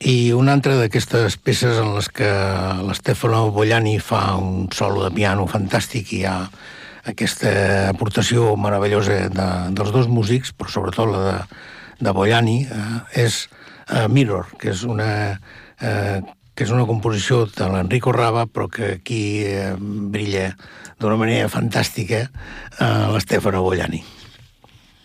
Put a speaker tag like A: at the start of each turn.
A: I una altra d'aquestes peces en les que l'Stefano Bogliani fa un solo de piano fantàstic i hi ha aquesta aportació meravellosa dels dos músics, però sobretot la de Bogliani, és Mirror, que és una composició de l'Enrico Rava, però que aquí brilla d'una manera fantàstica l'Stefano Bogliani.